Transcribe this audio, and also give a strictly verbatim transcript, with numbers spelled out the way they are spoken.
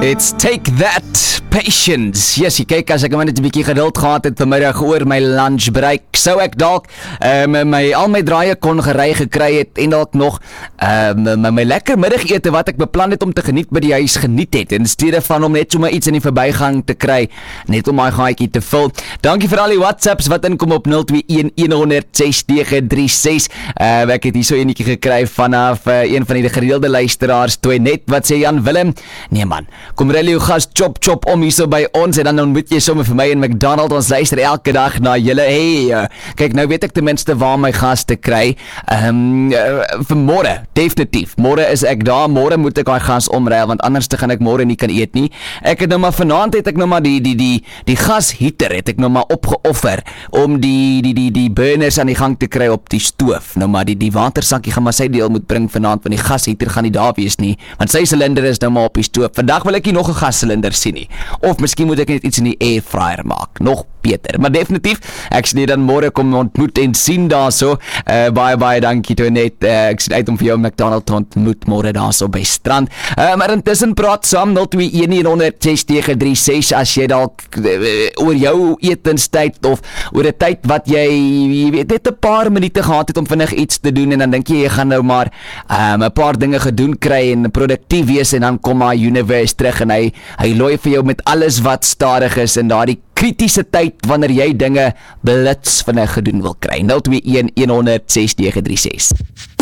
It's Take That, Patience. Yes, jy kyk, as ek maar net 'n bietjie geduld gehad het vanmiddag oor my lunchbreak, sou ek dalk um, my, al my draaie kon gery gekry het en dalk nog um, my, my lekker middagete wat ek beplan het om te geniet by die huis geniet het, in steede van om net sommer iets in die verbygang te kry, net om my gaatjie te vul. Dankie vir al die WhatsApps wat inkom op nul twee een een honderd ses nege drie ses. Uh, ek het hier so enetjie gekry vanaf uh, een van die gereelde luisteraars, toe net, wat sê Jan Willem? Nee man, kom rel jou gas chop chop om hier so by ons en dan ontmoet jy sommer vir my in McDonald. Ons luister elke dag na julle. Hey, uh, kyk, nou weet ek ten minste waar my gas te kry. Um, uh, vir môre, definitief. Môre is ek daar. Môre moet ek daai gas omruil, want anders te gaan ek môre nie kan eet nie. Ek het nou maar vanaand het ek nou maar die die die die gasheater het ek nou maar opgeoffer om die die die die burners aan die gang te kry op die stoof. Nou maar die die watersakkie gaan maar sy deel moet bring vanaand, want die gasheater gaan nie daar wees nie, want sy silinder is nou maar op die stoof. Vandag wil ek nie nog 'n gassilinder sien nie. Of miskien moet ek net iets in die airfryer maak. Nog beter. Maar definitief, ek sien dan môre kom ontmoet en sien daarso. Uh, baie baie dankie toe net. Uh, ek sien uit om vir jou McDonald te ontmoet môre daarso by strand. Uh, maar intussen praat saam nul twee een een honderd ses nege drie ses as jy dalk uh, oor jou etenstyd of oor 'n tyd wat jy, jy weet, net 'n paar minute gehad het om vinnig iets te doen en dan dink jy jy gaan nou maar um, 'n paar dinge gedoen kry en produktief wees en dan kom my universe terug en hy hy looi vir jou met alles wat stadig is in daardie kritiese tyd wanneer jy dinge blits vinnig gedoen wil kry. nul twee een een honderd ses nege drie ses.